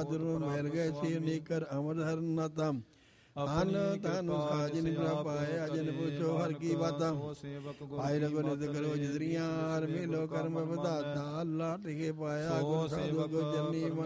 ਦੁਰ ਮਿਲ ਗਏ ਸੀ ਨੀਕਰ ਅਮਰ ਹਰ ਨਾਤਾ ਅਨ ਤਨ ਸਾਜਨ ਪ੍ਰਭ ਪਾਏ ਅਜਨ ਪੁੱਛੋ ਹਰ ਕੀ ਬਾਤਾਂ ਆਏ ਲਗੋ ਨਿਤ ਕਰੋ ਜਿਦਰੀਆਂ ਹਰ ਮੇਲੋ ਕਰਮ ਵਧਾਤਾ ਅੱਲਾ ਟਿਕੇ ਪਾਇਆ ਗੁਰ ਸਾਧੂ ਕੋ ਜਨੀ